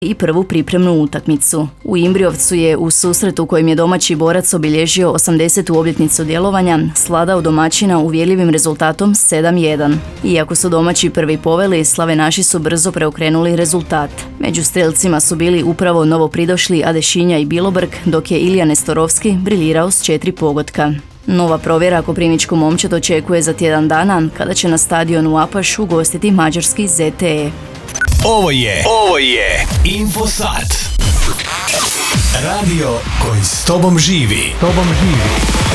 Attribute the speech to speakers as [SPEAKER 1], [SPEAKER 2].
[SPEAKER 1] i prvu pripremnu utakmicu. U Imbriovcu je u susretu kojem je domaći borac obilježio 80. obljetnicu djelovanja svladao domaćina uvjerljivim rezultatom 7:1. Iako su domaći prvi poveli, slavenaši su brzo preokrenuli rezultat. Među strelcima su bili upravo novopridošli Adešinja i Bilobrk, dok je Ilija Nestorovski briljirao s 4 pogotka. Nova provjera koprivničku momčad očekuje za tjedan dana, kada će na stadionu Apaš ugostiti mađarski ZTE.
[SPEAKER 2] Ovo je Infosat. Radio koji s tobom živi.